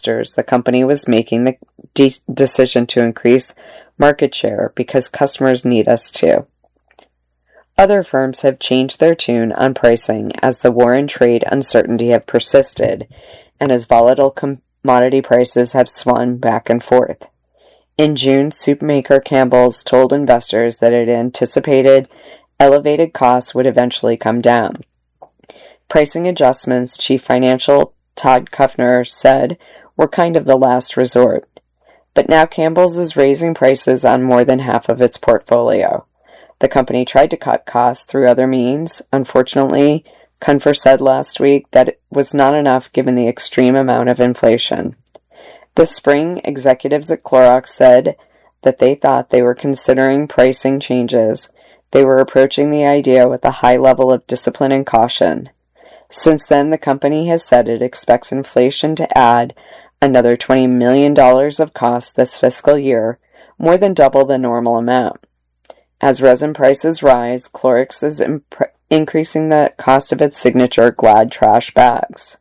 investors the company was making the decision to increase market share because customers need us to. Other firms have changed their tune on pricing as the war and trade uncertainty have persisted and as volatile commodity prices have swung back and forth. In June, soup maker Campbell's told investors that it anticipated elevated costs would eventually come down. Pricing adjustments, Chief Financial Todd Kuffner said, were kind of the last resort. But now Campbell's is raising prices on more than half of its portfolio. The company tried to cut costs through other means. Unfortunately, Kuffner said last week that it was not enough given the extreme amount of inflation. This spring, executives at Clorox said that they thought they were considering pricing changes. They were approaching the idea with a high level of discipline and caution. Since then, the company has said it expects inflation to add another $20 million of costs this fiscal year, more than double the normal amount. As resin prices rise, Clorox is increasing the cost of its signature Glad trash bags.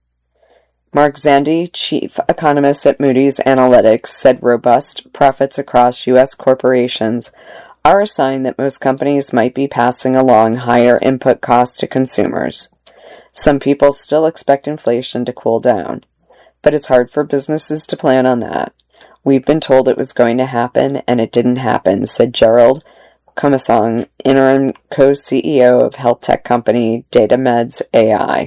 Mark Zandi, chief economist at Moody's Analytics, said robust profits across U.S. corporations are a sign that most companies might be passing along higher input costs to consumers. Some people still expect inflation to cool down, but it's hard for businesses to plan on that. We've been told it was going to happen, and it didn't happen, said Gerald Comasong, interim co-CEO of health tech company DataMeds AI.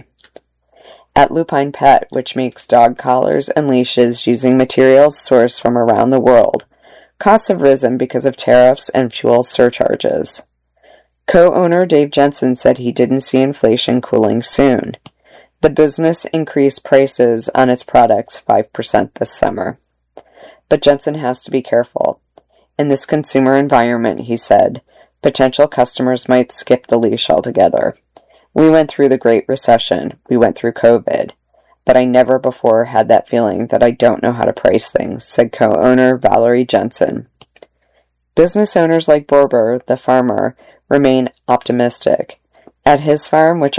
At Lupine Pet, which makes dog collars and leashes using materials sourced from around the world, costs have risen because of tariffs and fuel surcharges. Co-owner Dave Jensen said he didn't see inflation cooling soon. The business increased prices on its products 5% this summer. But Jensen has to be careful. In this consumer environment, he said, potential customers might skip the leash altogether. We went through the Great Recession. We went through COVID. But I never before had that feeling that I don't know how to price things, said co-owner Valerie Jensen. Business owners like Borber, the farmer, remain optimistic. At his farm, which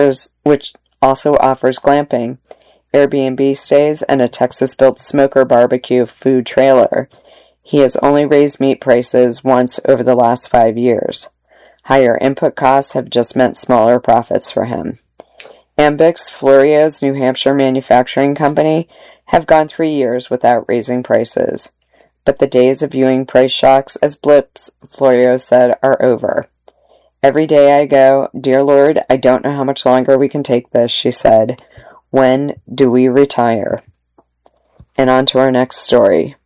also offers glamping, Airbnb stays, and a Texas-built smoker barbecue food trailer, he has only raised meat prices once over the last 5 years. Higher input costs have just meant smaller profits for him. Ambix, Florio's New Hampshire manufacturing company, have gone 3 years without raising prices. But the days of viewing price shocks as blips, Florio said, are over. Every day I go, dear Lord, I don't know how much longer we can take this, she said. When do we retire? And on to our next story.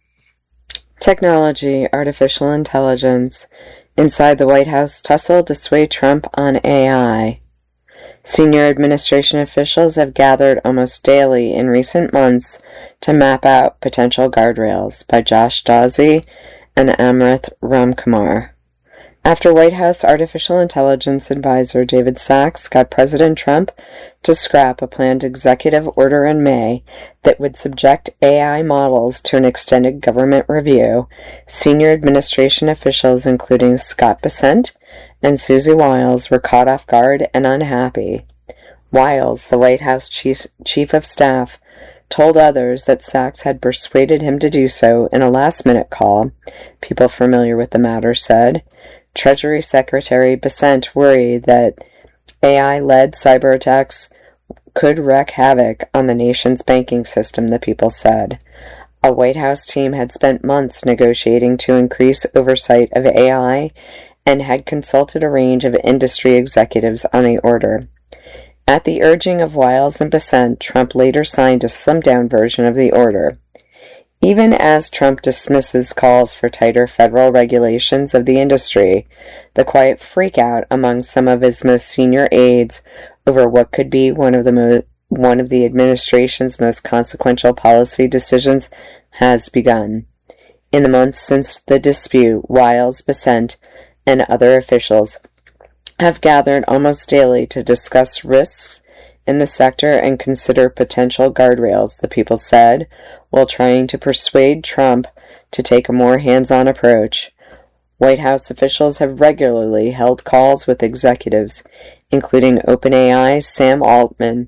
Technology, artificial intelligence. Inside the White House tussle to sway Trump on AI. Senior administration officials have gathered almost daily in recent months to map out potential guardrails, by Josh Dawsey and Amrit Ramkumar. After White House artificial intelligence advisor David Sachs got President Trump to scrap a planned executive order in May that would subject AI models to an extended government review, senior administration officials including Scott Bessent and Susie Wiles were caught off guard and unhappy. Wiles, the White House chief of staff, told others that Sachs had persuaded him to do so in a last-minute call, people familiar with the matter said. Treasury Secretary Bessent worried that AI-led cyber attacks could wreak havoc on the nation's banking system, the people said. A White House team had spent months negotiating to increase oversight of AI and had consulted a range of industry executives on the order. At the urging of Wiles and Bessent, Trump later signed a slimmed-down version of the order. Even as Trump dismisses calls for tighter federal regulations of the industry, the quiet freakout among some of his most senior aides over what could be one of the administration's most consequential policy decisions has begun. In the months since the dispute, Wiles, Bessent, and other officials have gathered almost daily to discuss risks in the sector and consider potential guardrails, the people said, while trying to persuade Trump to take a more hands-on approach. White House officials have regularly held calls with executives, including OpenAI's Sam Altman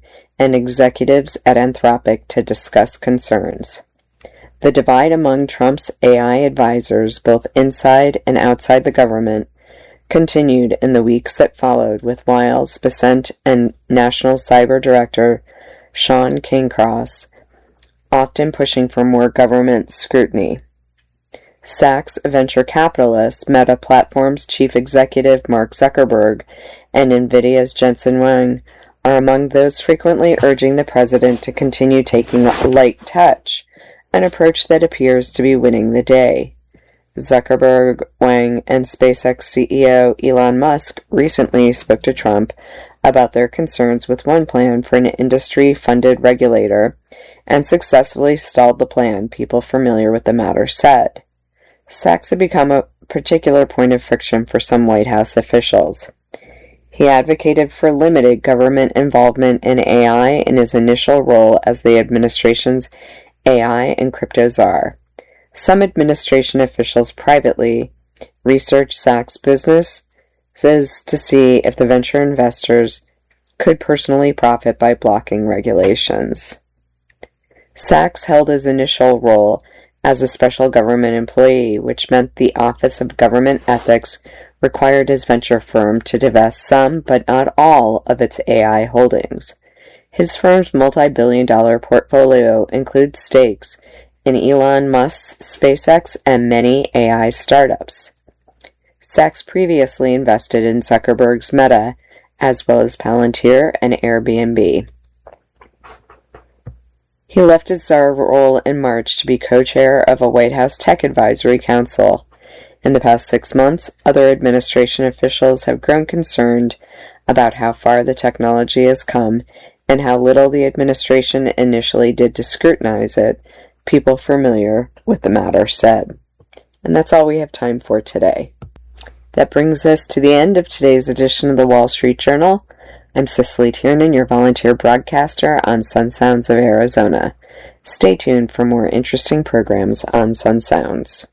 and executives at Anthropic to discuss concerns. The divide among Trump's AI advisors, both inside and outside the government, continued in the weeks that followed, with Wiles, Bessent, and National Cyber Director Sean Cairncross often pushing for more government scrutiny. Sachs venture capitalist Meta Platforms chief executive Mark Zuckerberg and NVIDIA's Jensen Huang are among those frequently urging the president to continue taking a light touch, an approach that appears to be winning the day. Zuckerberg, Wang, and SpaceX CEO Elon Musk recently spoke to Trump about their concerns with one plan for an industry-funded regulator and successfully stalled the plan, people familiar with the matter said. Sachs had become a particular point of friction for some White House officials. He advocated for limited government involvement in AI in his initial role as the administration's AI and crypto czar. Some administration officials privately researched Sachs' businesses to see if the venture investors could personally profit by blocking regulations. Sachs held his initial role as a special government employee, which meant the Office of Government Ethics required his venture firm to divest some, but not all, of its AI holdings. His firm's multi-billion-dollar portfolio includes stakes in Elon Musk's SpaceX and many AI startups. Sachs previously invested in Zuckerberg's Meta, as well as Palantir and Airbnb. He left his czar role in March to be co-chair of a White House Tech Advisory Council. In the past 6 months, other administration officials have grown concerned about how far the technology has come and how little the administration initially did to scrutinize it, people familiar with the matter said. And that's all we have time for today. That brings us to the end of today's edition of the Wall Street Journal. I'm Cicely Tiernan, your volunteer broadcaster on Sun Sounds of Arizona. Stay tuned for more interesting programs on Sun Sounds.